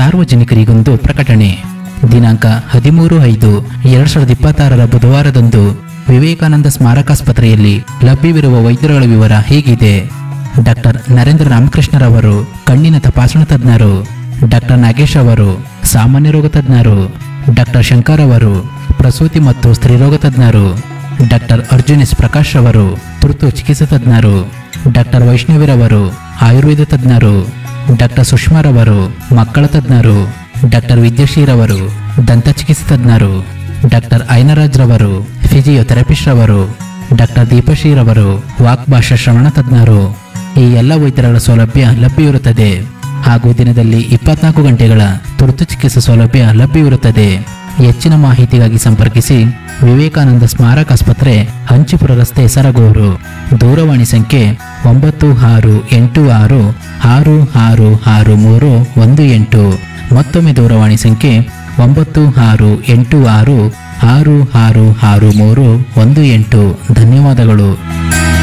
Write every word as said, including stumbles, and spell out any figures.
ಸಾರ್ವಜನಿಕರಿಗೊಂದು ಪ್ರಕಟಣೆ. ದಿನಾಂಕ ಹದಿಮೂರು ಐದು ಎರಡ್ ಸಾವಿರದ ಇಪ್ಪತ್ತಾರರ ಬುಧವಾರದಂದು ವಿವೇಕಾನಂದ ಸ್ಮಾರಕಾಸ್ಪತ್ರೆಯಲ್ಲಿ ಲಭ್ಯವಿರುವ ವೈದ್ಯರುಗಳ ವಿವರ ಹೀಗಿದೆ. ಡಾಕ್ಟರ್ ನರೇಂದ್ರ ರಾಮಕೃಷ್ಣರವರು ಕಣ್ಣಿನ ತಪಾಸಣಾ ತಜ್ಞರು. ಡಾಕ್ಟರ್ ನಾಗೇಶ್ ಅವರು ಸಾಮಾನ್ಯ ರೋಗ ತಜ್ಞರು. ಡಾಕ್ಟರ್ ಶಂಕರ್ ಅವರು ಪ್ರಸೂತಿ ಮತ್ತು ಸ್ತ್ರೀರೋಗ ತಜ್ಞರು. ಡಾಕ್ಟರ್ ಅರ್ಜುನ್ ಎಸ್ ಪ್ರಕಾಶ್ ಅವರು ತುರ್ತು ಚಿಕಿತ್ಸಾ ತಜ್ಞರು. ಡಾಕ್ಟರ್ ವೈಷ್ಣವಿರವರು ಆಯುರ್ವೇದ ತಜ್ಞರು. ಡಾಕ್ಟರ್ ಸುಷ್ಮಾರವರು ಮಕ್ಕಳ ತಜ್ಞರು. ಡಾಕ್ಟರ್ ವಿದ್ಯಾಶ್ರೀರವರು ದಂತ ಚಿಕಿತ್ಸಾ ತಜ್ಞರು. ಡಾಕ್ಟರ್ ಐನರಾಜ್ ರವರು ಫಿಸಿಯೋಥೆರಪಿಸ್ಟ್ ರವರು. ಡಾಕ್ಟರ್ ದೀಪಶ್ರೀರವರು ವಾಕ್ ಭಾಷಾ ಶ್ರವಣ ತಜ್ಞರು. ಈ ಎಲ್ಲ ವೈದ್ಯರ ಸೌಲಭ್ಯ ಲಭ್ಯವಿರುತ್ತದೆ ಹಾಗೂ ದಿನದಲ್ಲಿ ಇಪ್ಪತ್ನಾಲ್ಕು ಗಂಟೆಗಳ ತುರ್ತು ಚಿಕಿತ್ಸಾ ಸೌಲಭ್ಯ ಲಭ್ಯವಿರುತ್ತದೆ. ಹೆಚ್ಚಿನ ಮಾಹಿತಿಗಾಗಿ ಸಂಪರ್ಕಿಸಿ ವಿವೇಕಾನಂದ ಸ್ಮಾರಕ ಆಸ್ಪತ್ರೆ, ಹಂಚಿಪುರ ರಸ್ತೆ, ಸರಗೂರು. ದೂರವಾಣಿ ಸಂಖ್ಯೆ ಒಂಬತ್ತು ಆರು ಎಂಟು ಆರು ಆರು ಆರು ಆರು ಮೂರು ಒಂದು ಎಂಟು. ಮತ್ತೊಮ್ಮೆ ದೂರವಾಣಿ ಸಂಖ್ಯೆ ಒಂಬತ್ತು ಆರು ಎಂಟು ಆರು ಆರು ಆರು ಆರು ಮೂರು ಒಂದು ಎಂಟು. ಧನ್ಯವಾದಗಳು.